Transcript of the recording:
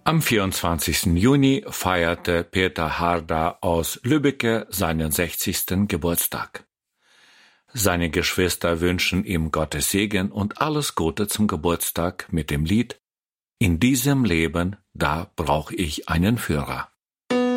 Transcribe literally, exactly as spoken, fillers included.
Am vierundzwanzigsten Juni feierte Peter Harder aus Lübbecke seinen sechzigsten Geburtstag. Seine Geschwister wünschen ihm Gottes Segen und alles Gute zum Geburtstag mit dem Lied »In diesem Leben, da brauch ich einen Führer«.